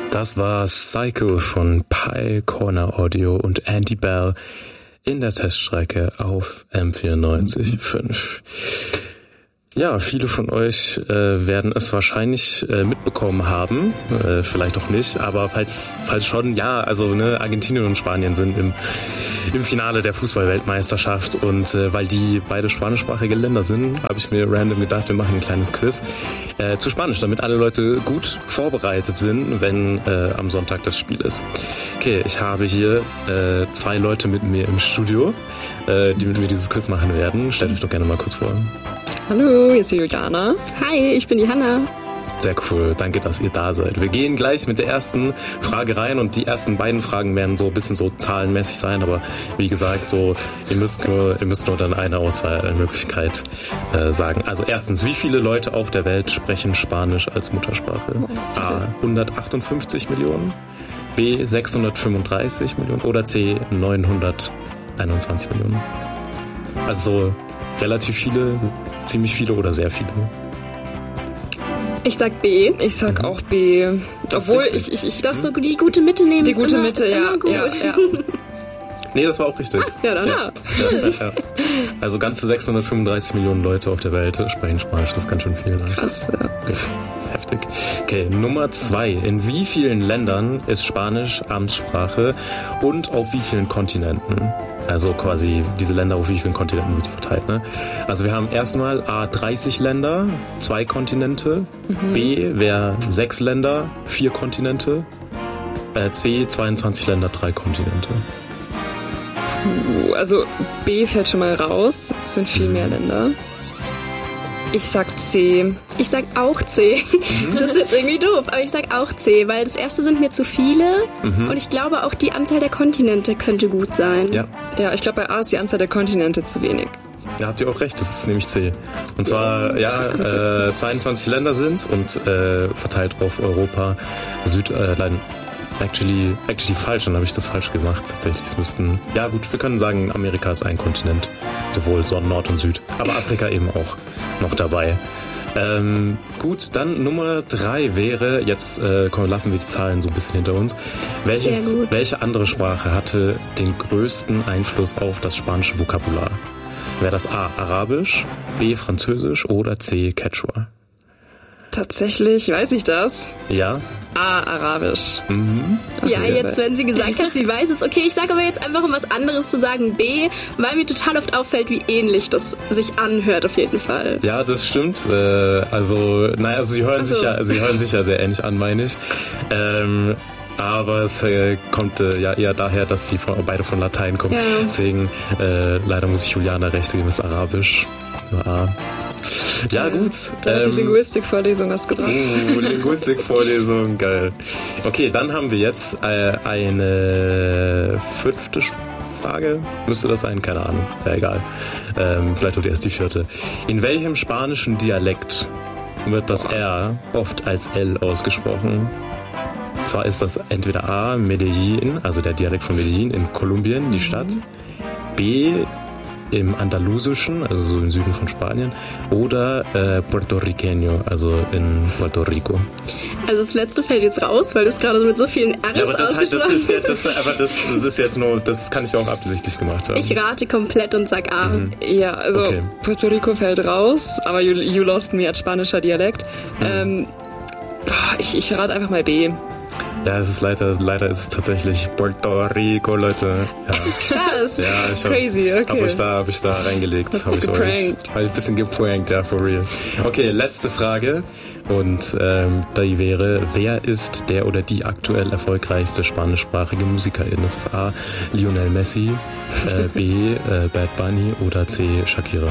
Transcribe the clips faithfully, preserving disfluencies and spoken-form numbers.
Das war Cycle von Pi Corner Audio und Andy Bell in der Teststrecke auf M vierundneunzig Komma fünf. Ja, viele von euch äh, werden es wahrscheinlich äh, mitbekommen haben, äh, vielleicht auch nicht, aber falls falls schon, ja, also ne, Argentinien und Spanien sind im im Finale der Fußball-Weltmeisterschaft und äh, weil die beide spanischsprachige Länder sind, habe ich mir random gedacht, wir machen ein kleines Quiz äh, zu Spanisch, damit alle Leute gut vorbereitet sind, wenn äh, am Sonntag das Spiel ist. Okay, ich habe hier äh, zwei Leute mit mir im Studio, äh, die mit mir dieses Quiz machen werden. Stellt euch doch gerne mal kurz vor. Hallo, hier ist die Juliana. Hi, ich bin die Hanna. Sehr cool, danke, dass ihr da seid. Wir gehen gleich mit der ersten Frage rein und die ersten beiden Fragen werden so ein bisschen so zahlenmäßig sein, aber wie gesagt, so ihr müsst nur, ihr müsst nur dann eine Auswahlmöglichkeit äh, sagen. Also erstens, wie viele Leute auf der Welt sprechen Spanisch als Muttersprache? A. hundertachtundfünfzig Millionen, B. sechshundertfünfunddreißig Millionen oder C. neunhunderteinundzwanzig Millionen? Also relativ viele, ziemlich viele oder sehr viele? Ich sag B. Ich sag auch B. Obwohl ich, ich, ich Doch so die gute Mitte nehmen. Die ist gute immer, Mitte, ist ja, immer gut. ja, ja. Nee, das war auch richtig. Ah, ja, dann. Ja. Ja, ja, ja. Also ganze sechshundertfünfunddreißig Millionen Leute auf der Welt sprechen Spanisch. Das ist ganz schön viel. Ne? Krass, ja. Heftig. Okay, Nummer zwei. In wie vielen Ländern ist Spanisch Amtssprache und auf wie vielen Kontinenten? Also quasi diese Länder, auf wie vielen Kontinenten sind die verteilt, ne? Also wir haben erstmal A, dreißig Länder, zwei Kontinente, mhm. B, wäre sechs Länder, vier Kontinente, äh, C, zweiundzwanzig Länder, drei Kontinente. Puh, also B fällt schon mal raus, es sind viel mhm. mehr Länder. Ich sag C. Ich sag auch C. Mhm. Das ist jetzt irgendwie doof, aber ich sag auch C, weil das erste sind mir zu viele mhm. und ich glaube auch die Anzahl der Kontinente könnte gut sein. Ja, ja, ich glaube bei A ist die Anzahl der Kontinente zu wenig. Ja, habt ihr auch recht, das ist nämlich C. Und zwar, ja, äh, zweiundzwanzig Länder sind's und äh, verteilt auf Europa, Süd, äh, Actually, actually falsch, dann habe ich das falsch gemacht. Tatsächlich, es müssten, ja gut, wir können sagen, Amerika ist ein Kontinent, sowohl Nord und Süd, aber Afrika eben auch noch dabei. Ähm, gut, dann Nummer drei wäre, jetzt äh, komm, lassen wir die Zahlen so ein bisschen hinter uns. Welches, welche andere Sprache hatte den größten Einfluss auf das spanische Vokabular? Wäre das A, Arabisch, B, Französisch oder C, Quechua? Tatsächlich weiß ich das. Ja? A, Arabisch. Mhm. Ja, jetzt, wenn sie gesagt hat, sie weiß es. Okay, ich sage aber jetzt einfach, um was anderes zu sagen, B, weil mir total oft auffällt, wie ähnlich das sich anhört, auf jeden Fall. Ja, das stimmt. Äh, also, naja, also sie hören, also. sich ja, sie hören sich ja sehr ähnlich an, meine ich. Ähm, aber es äh, kommt äh, ja eher daher, dass sie von, beide von Latein kommen. Ja. Deswegen, äh, leider muss ich Juliana recht geben, ist Arabisch. Nur A. Ja, gut. Da hat ähm, die Linguistik-Vorlesung was gebracht. Uh, Linguistik-Vorlesung, geil. Okay, dann haben wir jetzt äh, eine fünfte Frage. Müsste das sein? Keine Ahnung. Sehr egal. Ähm, vielleicht auch erst die vierte. In welchem spanischen Dialekt wird das R oft als L ausgesprochen? Zwar ist das entweder A, Medellin, also der Dialekt von Medellin in Kolumbien, die Stadt. B, im Andalusischen, also so im Süden von Spanien, oder äh, Puertorriqueño, also in Puerto Rico. Also das letzte fällt jetzt raus, weil du es gerade mit so vielen R's ja, aber das, ausgesprochen halt, das ist ja, das, aber das, das ist jetzt nur, das kann ich auch absichtlich gemacht haben. Ich rate komplett und sag A. Mhm. Ja, also okay. Puerto Rico fällt raus, aber you, you lost me als spanischer Dialekt. Mhm. Ähm, ich, ich rate einfach mal B. Ja, es ist leider, leider ist es tatsächlich Puerto Rico, Leute. Ja. Krass. Ja, ich hab, Crazy, okay. Hab ich da, hab ich da reingelegt. Hast hab ich geprankt. euch, hab ich ein bisschen geprankt, ja, for real. Okay, letzte Frage. Und ähm, die wäre, wer ist der oder die aktuell erfolgreichste spanischsprachige Musikerin? Das ist A, Lionel Messi, äh, B, äh, Bad Bunny oder C, Shakira.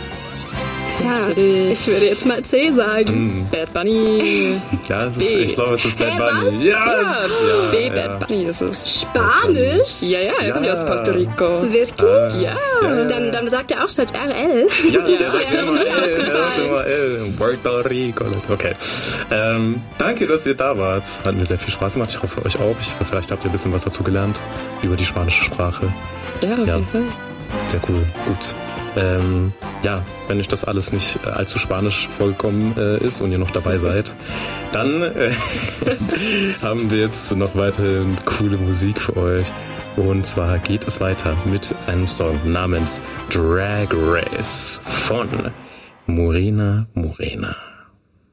Ja, ich würde jetzt mal C sagen. Mm. Bad Bunny. Ja, es ist, ich glaube, es ist Bad Bunny. Ja, ja, ja, B, Bad ja. Bunny ist es. Spanisch? Ja, ja, er kommt ja aus Puerto Rico. Wirklich? Ja. ja. Dann, dann sagt er auch statt R L. Ja, der ja. sagt immer L. Der sagt immer L. Puerto Rico. Okay. Ähm, danke, dass ihr da wart. Hat mir sehr viel Spaß gemacht. Ich hoffe, euch auch. Ich, vielleicht habt ihr ein bisschen was dazu gelernt über die spanische Sprache. Ja, auf ja. jeden Fall. Sehr cool. Gut. Ähm, ja, wenn euch das alles nicht allzu spanisch vollkommen äh, ist und ihr noch dabei seid, dann äh, haben wir jetzt noch weiterhin coole Musik für euch. Und zwar geht es weiter mit einem Song namens Drag Race von Morena Morena.